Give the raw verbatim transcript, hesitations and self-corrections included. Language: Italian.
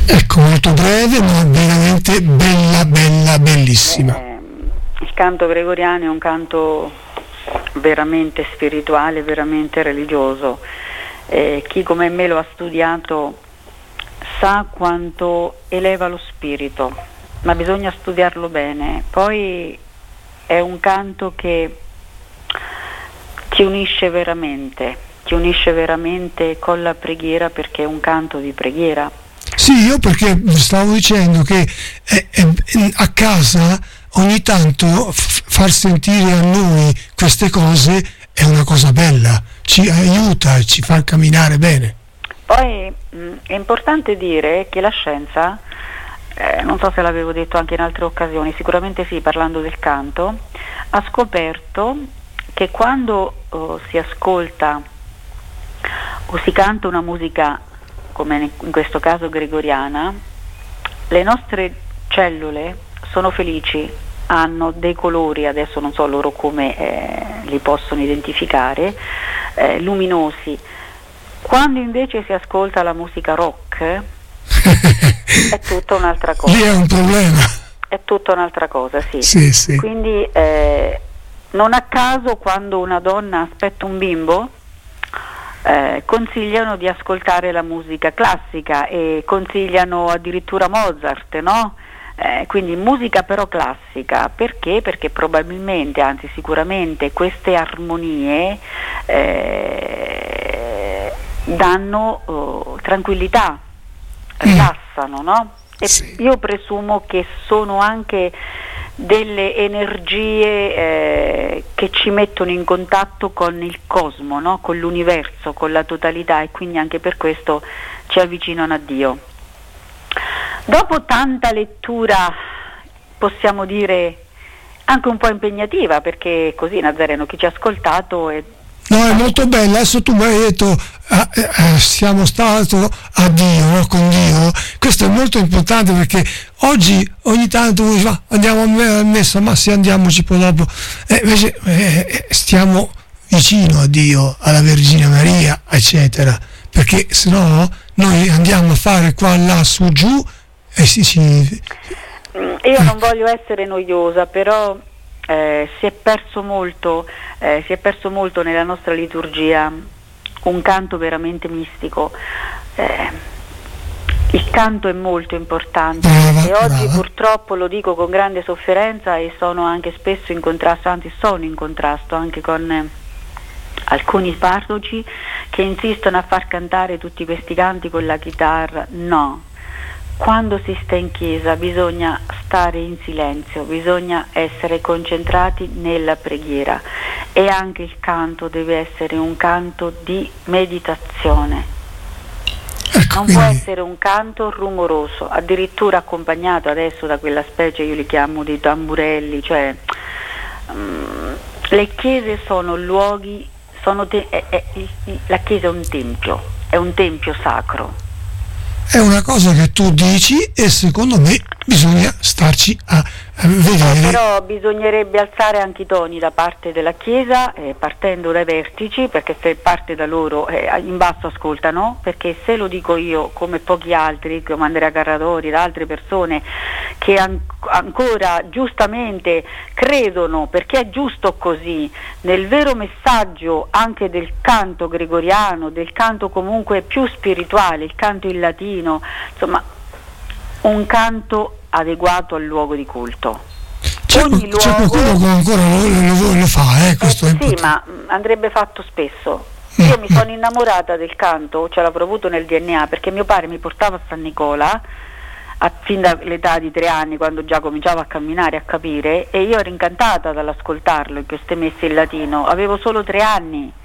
Ecco, molto breve, ma veramente bella, bella, bellissima. Eh, il canto gregoriano è un canto veramente spirituale, veramente religioso. Eh, chi come me lo ha studiato sa quanto eleva lo spirito, ma bisogna studiarlo bene. Poi è un canto che ti unisce veramente, ti unisce veramente con la preghiera, perché è un canto di preghiera. Sì, io perché stavo dicendo che eh, eh, a casa ogni tanto f- far sentire a noi queste cose è una cosa bella, ci aiuta, ci fa camminare bene. Poi mh, è importante dire che la scienza, eh, non so se l'avevo detto anche in altre occasioni, sicuramente sì, parlando del canto, ha scoperto che quando oh, si ascolta o si canta una musica, come in questo caso gregoriana, le nostre cellule sono felici, hanno dei colori, adesso non so loro come eh, li possono identificare, eh, luminosi. Quando invece si ascolta la musica rock è tutta un'altra cosa. Lì è un problema. È tutta un'altra cosa, sì. Sì, sì. Quindi eh, non a caso quando una donna aspetta un bimbo eh, consigliano di ascoltare la musica classica e consigliano addirittura Mozart, no? Eh, quindi musica però classica, perché? Perché probabilmente, anzi sicuramente queste armonie eh, danno oh, tranquillità, rilassano, no? E Sì. io presumo che sono anche delle energie eh, che ci mettono in contatto con il cosmo, no? Con l'universo, con la totalità, e quindi anche per questo ci avvicinano a Dio. Dopo tanta lettura, possiamo dire anche un po' impegnativa, perché così Nazareno, chi ci ha ascoltato è... No, è molto bella. Adesso tu mi hai detto ah, eh, siamo stati a Dio, no? Con Dio. Questo è molto importante, perché oggi ogni tanto uno dice, ah, andiamo a messa, ma sì, andiamoci poi dopo. Eh, invece eh, stiamo vicino a Dio, alla Vergine Maria, eccetera, perché se no noi andiamo a fare qua, là, su, giù e si... si... Io non voglio essere noiosa, però eh, si è perso molto, eh, si è perso molto nella nostra liturgia un canto veramente mistico. Eh, il canto è molto importante, brava, e oggi brava. purtroppo lo dico con grande sofferenza, e sono anche spesso in contrasto, anzi sono in contrasto anche con eh, alcuni parroci che insistono a far cantare tutti questi canti con la chitarra. No. Quando si sta in chiesa bisogna stare in silenzio, bisogna essere concentrati nella preghiera, e anche il canto deve essere un canto di meditazione. Ecco, Non quindi... può essere un canto rumoroso, addirittura accompagnato adesso da quella specie, io li chiamo dei tamburelli, cioè um, le chiese sono luoghi, sono te- è, è, la chiesa è un tempio, è un tempio sacro. È una cosa che tu dici, e secondo me bisogna starci a, a vedere. Eh, però bisognerebbe alzare anche i toni da parte della Chiesa, eh, partendo dai vertici, perché se parte da loro eh, in basso ascoltano, perché se lo dico io, come pochi altri, come Andrea Carradori, da altre persone che an- ancora giustamente credono, perché è giusto così, nel vero messaggio anche del canto gregoriano, del canto comunque più spirituale, il canto in latino, insomma un canto adeguato al luogo di culto. C'è, Ogni luogo, c'è qualcuno che ancora lo, lo, lo fa, eh, questo eh, è sì, importante. ma andrebbe fatto spesso. Io mi sono innamorata del canto, ce l'avrò avuto nel D N A, perché mio padre mi portava a San Nicola a, fin dall'età di tre anni, quando già cominciavo a camminare, a capire, e io ero incantata dall'ascoltarlo in queste messe in latino. Avevo solo tre anni